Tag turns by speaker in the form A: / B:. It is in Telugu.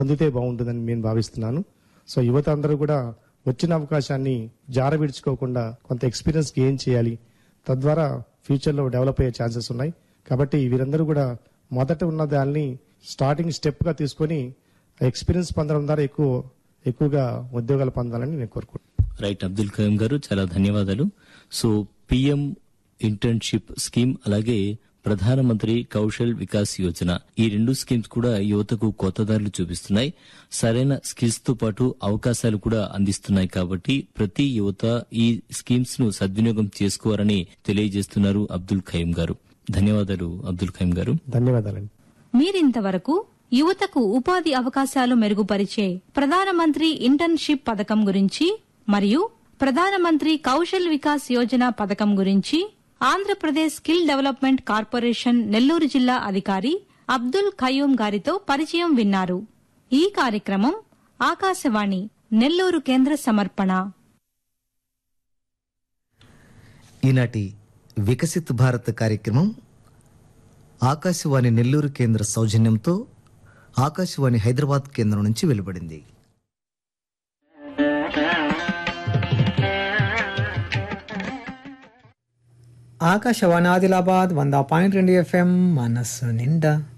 A: పొందితే బాగుంటుందని నేను భావిస్తున్నాను. సో యువత అందరూ కూడా వచ్చిన అవకాశాన్ని జారవిడుచుకోకుండా కొంత ఎక్స్పీరియన్స్ గెయిన్ చేయాలి. తద్వారా ఫ్యూచర్లో డెవలప్ అయ్యే ఛాన్సెస్ ఉన్నాయి. కాబట్టి వీరందరూ కూడా మొదట ఉన్న దాన్ని స్టార్టింగ్ స్టెప్గా తీసుకొని ఎక్స్పీరియన్స్ పొందడం ద్వారా ఎక్కువగా ఉద్యోగాలు పొందాలని నేను కోరుకుంటున్నాను.
B: రైట్ అబ్దుల్ ఖయూం గారు, చాలా ధన్యవాదాలు. సో పిఎం ఇంటర్న్షిప్ స్కీమ్ అలాగే ప్రధానమంత్రి కౌశల్ వికాస్ యోజన, ఈ రెండు స్కీమ్స్ కూడా యువతకు కొత్త దారులు చూపిస్తున్నాయి. సరైన స్కిల్స్ తో పాటు అవకాశాలు కూడా అందిస్తున్నాయి. కాబట్టి ప్రతి యువత ఈ స్కీమ్స్ ను సద్వినియోగం చేసుకోవాలని తెలియజేస్తున్నారు అబ్దుల్ ఖయూం గారు. ధన్యవాదాలు అబ్దుల్ ఖయూం గారు.
A: ధన్యవాదాలండి.
C: మీరింతవరకు యువతకు ఉపాధి అవకాశాలు మెరుగుపరిచే ప్రధానమంత్రి ఇంటర్న్షిప్ పథకం గురించి మరియు ప్రధానమంత్రి కౌశల్ వికాస్ యోజన పథకం గురించి Andhra Pradesh skill development corporation Nellore జిల్లా అధికారి అబ్దుల్ ఖయూం గారితో పరిచయం విన్నారు. ఈ కార్యక్రమం ఆకాశవాణి నెల్లూరు కేంద్ర సమర్పణ.
D: ఈనాటి వికసిత్ భారత్ కార్యక్రమం ఆకాశవాణి నెల్లూరు కేంద్ర సౌజన్యంతో ఆకాశవాణి హైదరాబాద్ కేంద్రం నుంచి వెలువడింది.
E: ఆకాశవాణి ఆదిలాబాద్ 100.2 FM మనస్సు నిండా.